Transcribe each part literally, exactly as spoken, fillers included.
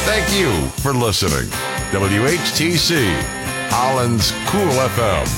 Thank you for listening. W H T C, Holland's Cool F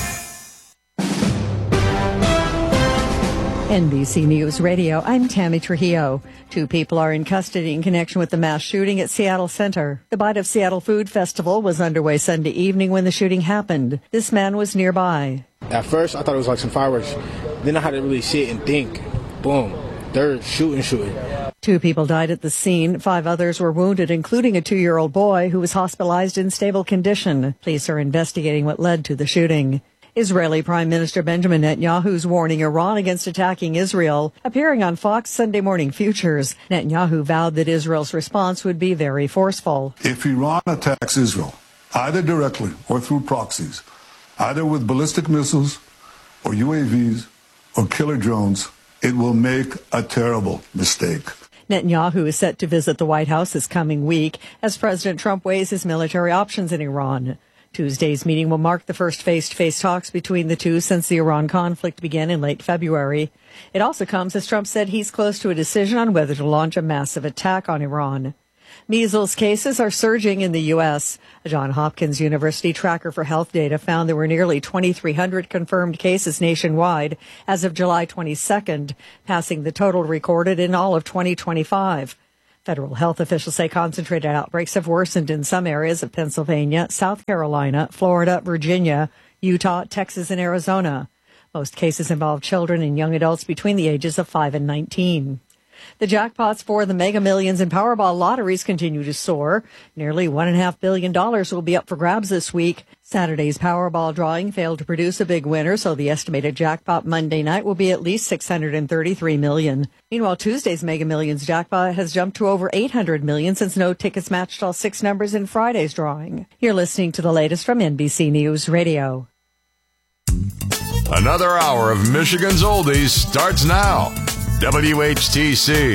M. N B C News Radio, I'm Tammy Trujillo. Two people are in custody in connection with the mass shooting at Seattle Center. The Bite of Seattle Food Festival was underway Sunday evening when the shooting happened. This man was nearby. At first, I thought it was like some fireworks. Then I had to really sit and think. Boom. They're shooting, shooting. Two people died at the scene. Five others were wounded, including a two-year-old boy who was hospitalized in stable condition. Police are investigating what led to the shooting. Israeli Prime Minister Benjamin Netanyahu is warning Iran against attacking Israel. Appearing on Fox Sunday Morning Futures, Netanyahu vowed that Israel's response would be very forceful. If Iran attacks Israel, either directly or through proxies, either with ballistic missiles or U A Vs or killer drones, it will make a terrible mistake. Netanyahu is set to visit the White House this coming week as President Trump weighs his military options in Iran. Tuesday's meeting will mark the first face-to-face talks between the two since the Iran conflict began in late February. It also comes as Trump said he's close to a decision on whether to launch a massive attack on Iran. Measles cases are surging in the U S. A Johns Hopkins University tracker for health data found there were nearly twenty-three hundred confirmed cases nationwide as of July twenty-second, passing the total recorded in all of twenty twenty-five. Federal health officials say concentrated outbreaks have worsened in some areas of Pennsylvania, South Carolina, Florida, Virginia, Utah, Texas, and Arizona. Most cases involve children and young adults between the ages of five and nineteen. The jackpots for the Mega Millions and Powerball lotteries continue to soar. Nearly one point five billion dollars will be up for grabs this week. Saturday's Powerball drawing failed to produce a big winner, so the estimated jackpot Monday night will be at least six hundred thirty-three million dollars. Meanwhile, Tuesday's Mega Millions jackpot has jumped to over eight hundred million dollars since no tickets matched all six numbers in Friday's drawing. You're listening to the latest from N B C News Radio. Another hour of Michigan's Oldies starts now. W H T C.